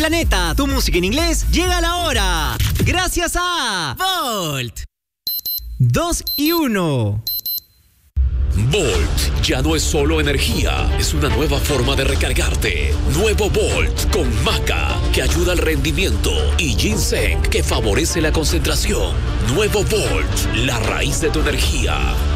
planeta, tu música en inglés llega a la hora. Gracias a Volt. 2 y 1. Volt ya no es solo energía, es una nueva forma de recargarte. Nuevo Volt con maca, que ayuda al rendimiento, y ginseng, que favorece la concentración. Nuevo Volt, la raíz de tu energía.